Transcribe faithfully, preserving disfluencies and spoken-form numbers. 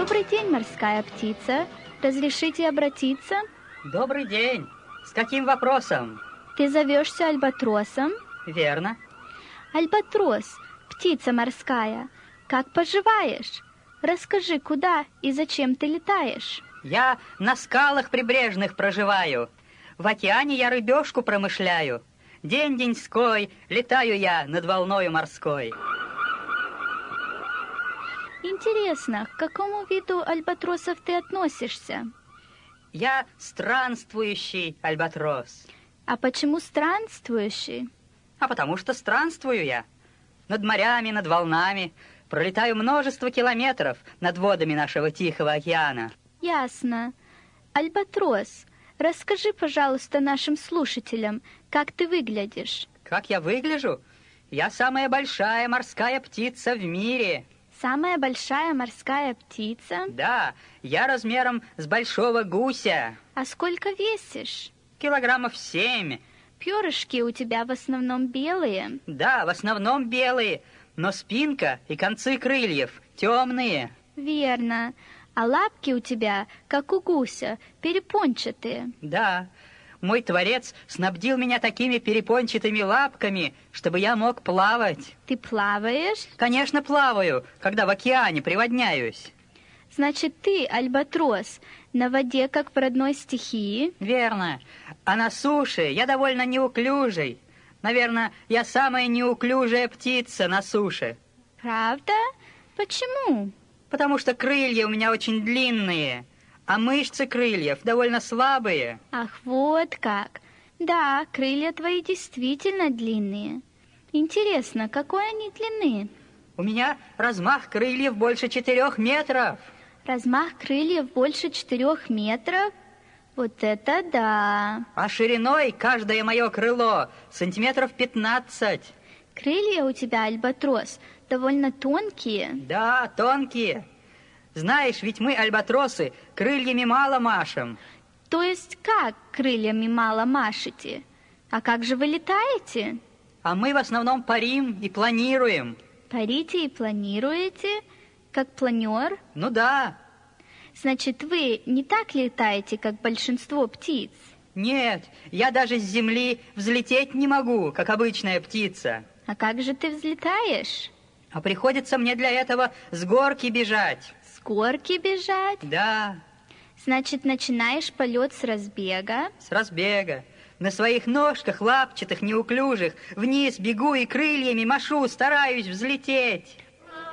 Добрый день, морская птица. Разрешите обратиться? Добрый день. С каким вопросом? Ты зовешься Альбатросом? Верно. Альбатрос, птица морская, как поживаешь? Расскажи, куда и зачем ты летаешь? Я на скалах прибрежных проживаю. В океане я рыбешку промышляю. День-деньской летаю я над волною морской. Интересно, к какому виду альбатросов ты относишься? Я странствующий альбатрос. А почему странствующий? А потому что странствую я. Над морями, над волнами. Пролетаю множество километров над водами нашего Тихого океана. Ясно. Альбатрос, расскажи, пожалуйста, нашим слушателям, как ты выглядишь. Как я выгляжу? Я самая большая морская птица в мире. Самая большая морская птица? Да, я размером с большого гуся. А сколько весишь? Килограммов семь. Перышки у тебя в основном белые? Да, в основном белые, но спинка и концы крыльев темные. Верно. А лапки у тебя, как у гуся, перепончатые. Да, мой Творец снабдил меня такими перепончатыми лапками, чтобы я мог плавать. Ты плаваешь? Конечно, плаваю, когда в океане приводняюсь. Значит, ты, альбатрос, на воде, как в родной стихии? Верно. А на суше я довольно неуклюжий. Наверное, я самая неуклюжая птица на суше. Правда? Почему? Потому что крылья у меня очень длинные, а мышцы крыльев довольно слабые. Ах, вот как. Да, крылья твои действительно длинные. Интересно, какой они длины? У меня размах крыльев больше четырех метров. Размах крыльев больше четырех метров? Вот это да! А шириной каждое мое крыло сантиметров пятнадцать. Крылья у тебя, альбатрос, довольно тонкие. Да, тонкие. Знаешь, ведь мы, альбатросы, крыльями мало машем. То есть как крыльями мало машете? А как же вы летаете? А мы в основном парим и планируем. Парите и планируете, как планер? Ну да. Значит, вы не так летаете, как большинство птиц? Нет, я даже с земли взлететь не могу, как обычная птица. А как же ты взлетаешь? А приходится мне для этого с горки бежать. С горки бежать? Да. Значит, начинаешь полет с разбега? С разбега. На своих ножках, лапчатых, неуклюжих, вниз бегу и крыльями машу, стараюсь взлететь.